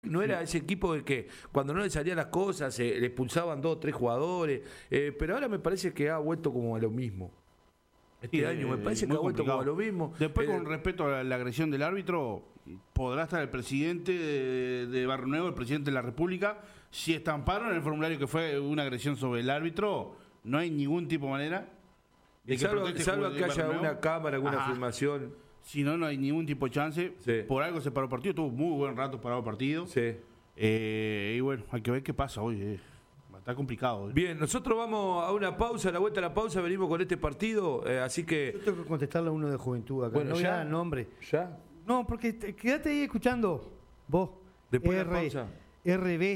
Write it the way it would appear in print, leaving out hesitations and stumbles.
no era ese equipo de que cuando no le salían las cosas le expulsaban 2 o 3 jugadores, pero ahora me parece que ha vuelto como a lo mismo. Este año me parece que ha vuelto como a lo mismo. Después, con respecto a la agresión del árbitro, podrá estar el presidente de Barrio Nuevo, el presidente de la República. Si estamparon en el formulario que fue una agresión sobre el árbitro, no hay ningún tipo de manera de que salvo que haya una cámara, alguna filmación. Si no, no hay ningún tipo de chance. Sí. Por algo se paró el partido, tuvo muy buen rato parado el partido. Sí. Y bueno, hay que ver qué pasa hoy. Está complicado. Bien, nosotros vamos a una pausa, a la vuelta a la pausa venimos con este partido, así que... Yo tengo que contestarle a uno de Juventud acá, bueno, no voy a dar nombre. ¿Ya? No, porque quédate ahí escuchando, vos. Después de la pausa. RB